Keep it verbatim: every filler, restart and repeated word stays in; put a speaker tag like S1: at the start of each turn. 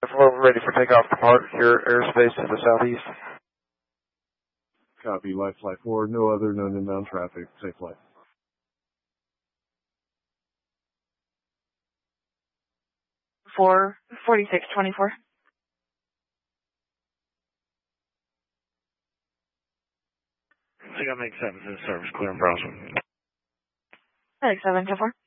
S1: Hello, ready for takeoff. Depart your airspace to the southeast.
S2: Copy, light flight four, no other known inbound traffic. Safe flight.
S3: four forty-six twenty-four.
S4: I think I make seven to the service, clear and browser.
S3: I think seven to four.